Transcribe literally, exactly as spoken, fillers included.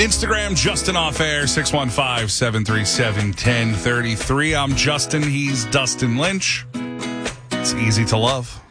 Instagram, Justin Off Air, six one five, seven three seven, one zero three three. I'm Justin. He's Dustin Lynch. It's easy to love.